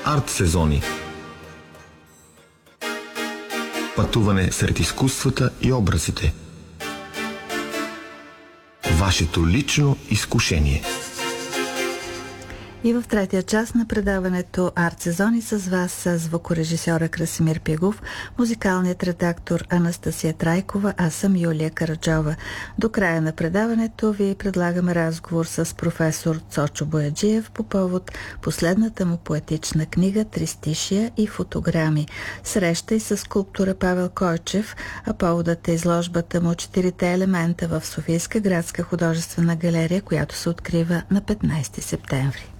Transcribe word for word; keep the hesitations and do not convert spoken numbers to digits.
Арт сезони. Пътуване сред изкуствата и образите. Вашето лично изкушение. И в третия част на предаването Арт сезони с вас с звукорежисьора Красимир Пигов, музикалният редактор Анастасия Трайкова, аз съм Юлия Караджова. До края на предаването ви предлагаме разговор с професор Цочо Бояджиев по повод последната му поетична книга «Тристишия и фотограми». Среща и с скулптора Павел Койчев, а поводът е изложбата му «Четирите елемента» в Софийска градска художествена галерия, която се открива на петнайсети септември.